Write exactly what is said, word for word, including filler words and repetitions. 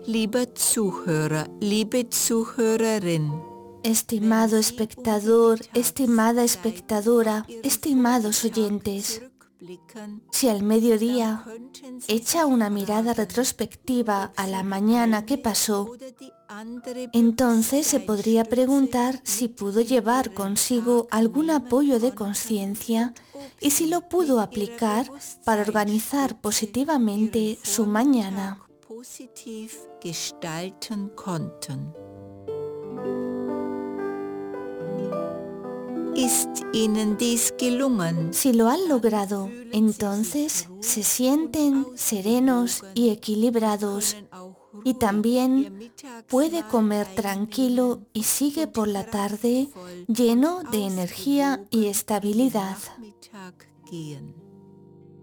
Lieber Zuhörer, liebe Zuhörerin. Estimado espectador, estimada espectadora, estimados oyentes, si al mediodía echa una mirada retrospectiva a la mañana que pasó, entonces se podría preguntar si pudo llevar consigo algún apoyo de conciencia y si lo pudo aplicar para organizar positivamente su mañana. Ist Ihnen dies gelungen? Si lo han logrado, entonces se sienten serenos y equilibrados y también puede comer tranquilo y sigue por la tarde lleno de energía y estabilidad.